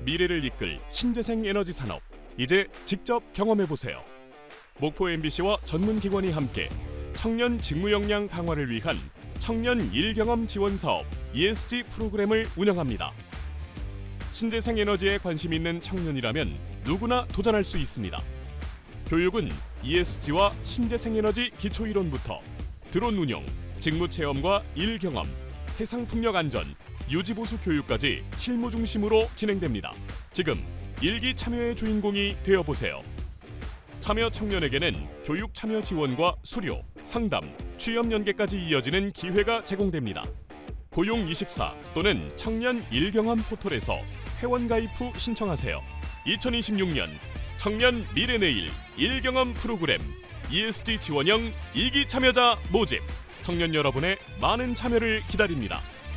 미래를 이끌 신재생 에너지 산업, 이제 직접 경험해보세요. 목포 MBC와 전문기관이 함께 청년 직무 역량 강화를 위한 청년 일경험 지원 사업 ESG 프로그램을 운영합니다. 신재생 에너지에 관심 있는 청년이라면 누구나 도전할 수 있습니다. 교육은 ESG와 신재생 에너지 기초 이론부터 드론 운용, 직무 체험과 일 경험, 해상 풍력 안전, 유지 보수 교육까지 실무 중심으로 진행됩니다. 지금 일기 참여의 주인공이 되어 보세요. 참여 청년에게는 교육 참여 지원과 수료, 상담, 취업 연계까지 이어지는 기회가 제공됩니다. 고용24 또는 청년 일경험 포털에서 회원 가입 후 신청하세요. 2026년 청년 미래내일 일경험 프로그램 ESG 지원형 2기 참여자 모집. 청년 여러분의 많은 참여를 기다립니다.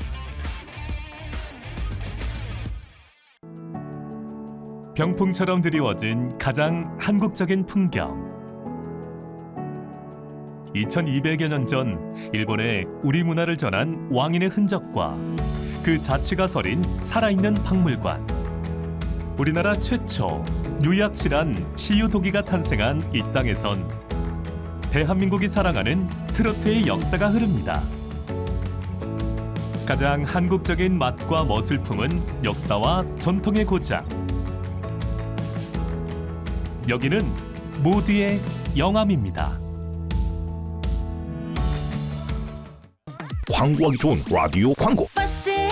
병풍처럼 드리워진 가장 한국적인 풍경. 2200여 년 전 일본에 우리 문화를 전한 왕인의 흔적과 그 자취가 서린 살아있는 박물관. 우리나라 최초 유약실한 시유도기가 탄생한 이 땅에선 대한민국이 사랑하는 트로트의 역사가 흐릅니다. 가장 한국적인 맛과 멋을 품은 역사와 전통의 고장. 여기는 모두의 영암입니다. 광고하기 좋은 라디오 광고.